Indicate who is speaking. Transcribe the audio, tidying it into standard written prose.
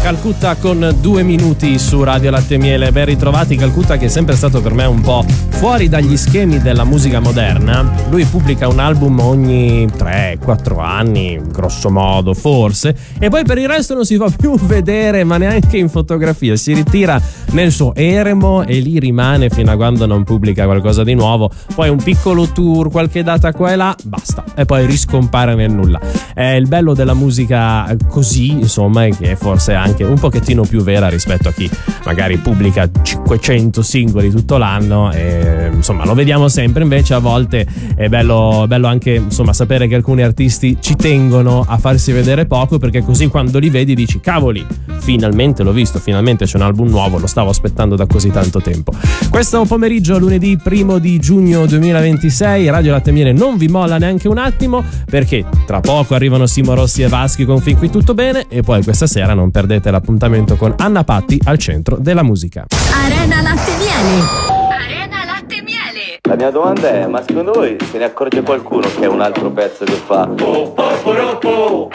Speaker 1: Calcutta con 2 minuti su Radio Latte Miele. Ben ritrovati. Calcutta, che è sempre stato per me un po' fuori dagli schemi della musica moderna. Lui pubblica un album ogni 3-4 anni, grosso modo, forse, e poi per il resto non si fa più vedere, ma neanche in fotografia. Si ritira nel suo eremo e lì rimane fino a quando non pubblica qualcosa di nuovo. Poi un piccolo tour, qualche data qua e là, basta, e poi riscompare nel nulla. È il bello della musica così, insomma, è che è forse anche un pochettino più vera rispetto a chi magari pubblica 500 singoli tutto l'anno e insomma lo vediamo sempre. Invece a volte è bello anche, insomma, sapere che alcuni artisti ci tengono a farsi vedere poco, perché così quando li vedi dici cavoli, finalmente l'ho visto, finalmente c'è un album nuovo, lo stavo aspettando da così tanto tempo. Questo pomeriggio, lunedì 1 di giugno 2026, Radio Latte Miele non vi molla neanche un attimo, perché tra poco arrivano Simo Rossi e Vaschi con Fin qui tutto bene, e poi questa sera non perdete l'appuntamento con Anna Patti al centro della musica.
Speaker 2: Arena Latte Miele. Arena Latte Miele.
Speaker 3: La mia domanda è: ma secondo voi se ne accorge qualcuno che è un altro pezzo che fa